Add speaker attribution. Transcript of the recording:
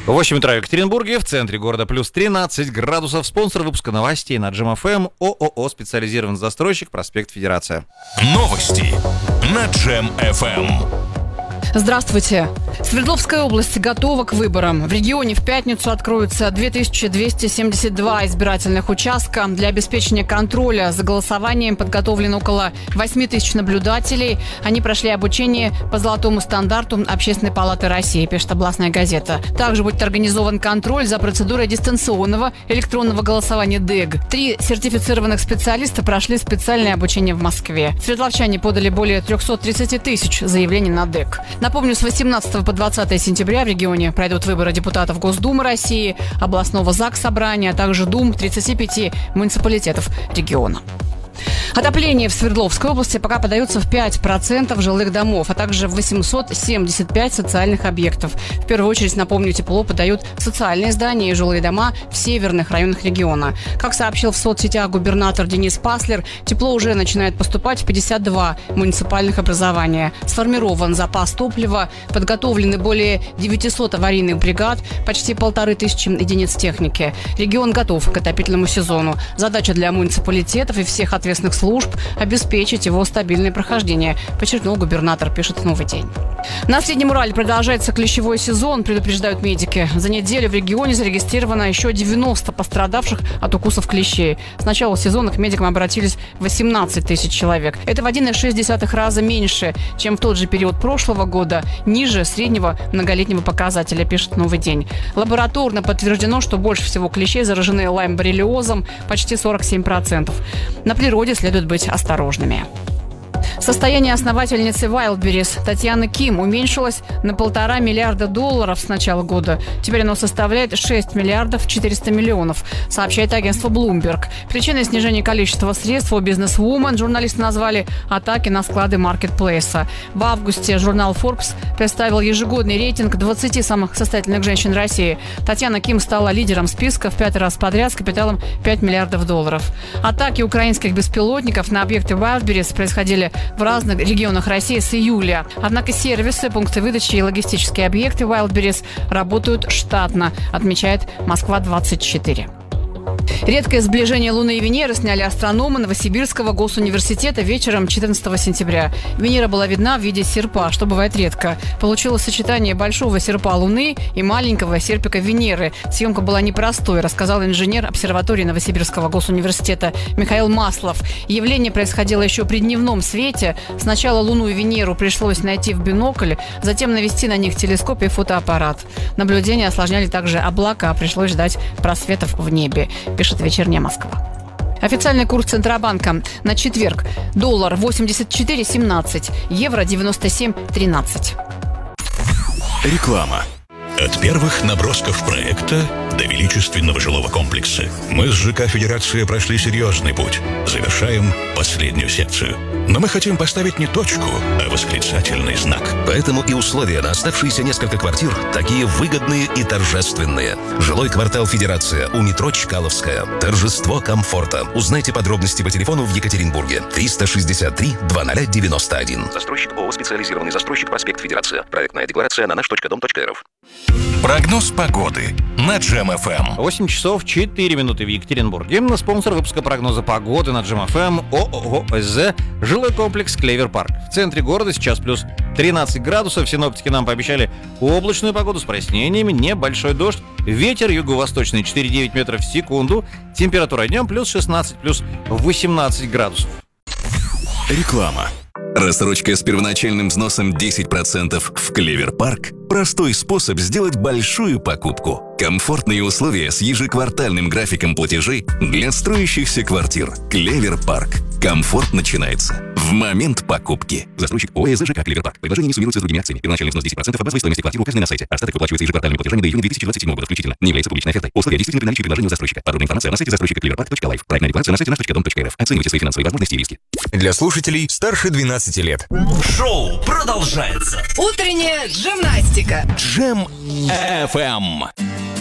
Speaker 1: 8 утра в Екатеринбурге, в центре города плюс 13 градусов. Спонсор выпуска новостей на Джем ФМ ООО «Специализированный застройщик», проспект Федерация.
Speaker 2: Новости на Джем ФМ.
Speaker 3: Здравствуйте. Свердловская область готова к выборам. В регионе в пятницу откроются 2272 избирательных участка. Для обеспечения контроля за голосованием подготовлено около 8 тысяч наблюдателей. Они прошли обучение по золотому стандарту Общественной палаты России, пишет областная газета. Также будет организован контроль за процедурой дистанционного электронного голосования ДЭГ. 3 сертифицированных специалиста прошли специальное обучение в Москве. Свердловчане подали более 330 тысяч заявлений на ДЭГ. Напомню, с 18 по 20 сентября в регионе пройдут выборы депутатов Госдумы России, областного Заксобрания, а также дум 35 муниципалитетов региона. Отопление в Свердловской области пока подается в 5% жилых домов, а также в 875 социальных объектов. В первую очередь, напомню, тепло подают социальные здания и жилые дома в северных районах региона. Как сообщил в соцсетях губернатор Денис Паслер, тепло уже начинает поступать в 52 муниципальных образования. Сформирован запас топлива, подготовлены более 900 аварийных бригад, почти 1500 единиц техники. Регион готов к отопительному сезону. Задача для муниципалитетов и всех ответственных служб обеспечить его стабильное прохождение, подчеркнул губернатор, пишет «Новый день». На Среднем Урале продолжается клещевой сезон, предупреждают медики. За неделю в регионе зарегистрировано еще 90 пострадавших от укусов клещей. С начала сезона к медикам обратились 18 тысяч человек. Это в 1,6 раза меньше, чем в тот же период прошлого года, ниже среднего многолетнего показателя, пишет «Новый день». Лабораторно подтверждено, что больше всего клещей заражены лайм-боррелиозом, почти 47%. На природе следует быть осторожными. Состояние основательницы Wildberries Татьяны Ким уменьшилось на $1,5 миллиарда с начала года. Теперь оно составляет 6 миллиардов 400 миллионов, сообщает агентство Bloomberg. Причиной снижения количества средств у бизнес-вумен журналисты назвали атаки на склады маркетплейса. В августе журнал Forbes представил ежегодный рейтинг 20 самых состоятельных женщин России. Татьяна Ким стала лидером списка в 5 раз подряд с капиталом $5 миллиардов. Атаки украинских беспилотников на объекты Wildberries происходили в разных регионах России с июля. Однако сервисы, пункты выдачи и логистические объекты Wildberries работают штатно, отмечает Москва-24. Редкое сближение Луны и Венеры сняли астрономы Новосибирского госуниверситета вечером 14 сентября. Венера была видна в виде серпа, что бывает редко. Получилось сочетание большого серпа Луны и маленького серпика Венеры. Съемка была непростой, рассказал инженер обсерватории Новосибирского госуниверситета Михаил Маслов. Явление происходило еще при дневном свете. Сначала Луну и Венеру пришлось найти в бинокль, затем навести на них телескоп и фотоаппарат. Наблюдения осложняли также облака, пришлось ждать просветов в небе, пишет «Вечерняя Москва». Официальный курс Центробанка на четверг. Доллар 84,17, евро 97,13.
Speaker 2: Реклама. От первых набросков проекта до величественного жилого комплекса мы с ЖК «Федерация» прошли серьезный путь. Завершаем последнюю секцию. Но мы хотим поставить не точку, а восклицательный знак.
Speaker 4: Поэтому и условия на оставшиеся несколько квартир такие выгодные и торжественные. Жилой квартал «Федерация» у метро Чкаловская. Торжество комфорта. Узнайте подробности по телефону в Екатеринбурге. 363-2091.
Speaker 5: Застройщик ООО «Специализированный застройщик», проспект Федерация. Проектная декларация на наш.дом.рф.
Speaker 2: Прогноз погоды на Джем ФМ.
Speaker 1: 8 часов 4 минуты в Екатеринбурге. Спонсор выпуска прогноза погоды на Джем ФМ ООО «СЗ». Жилой комплекс «Клевер Парк». В центре города сейчас плюс 13 градусов. Синоптики нам пообещали облачную погоду с прояснениями, небольшой дождь, ветер юго-восточный 4,9 метров в секунду. Температура днем плюс 16, плюс 18 градусов.
Speaker 2: Реклама.
Speaker 4: Рассрочка с первоначальным взносом 10% в Клевер Парк – простой способ сделать большую покупку. Комфортные условия с ежеквартальным графиком платежей для строящихся квартир. Клевер Парк. Комфорт начинается в момент покупки. Застройщик ООО ЖК «Клевер Парк». Предложение не суммируется с другими акциями. Первоначальный взнос 10% от базовой стоимости квартиры указаны на сайте. Остаток выплачивается ежеквартальными платежами до июня 2027 года включительно. Не является публичной офертой. Условия действительны при наличии предложения у застройщика. Подробная информация на сайте застройщика cleverpark.life. Проектная декларация на сайте наш.дом.рф. Оценивайте свои финансовые возможности и риски.
Speaker 2: Для слушателей старше 12 лет.
Speaker 6: Шоу продолжается.
Speaker 7: Утренняя гимнастика.
Speaker 2: Джем ФМ.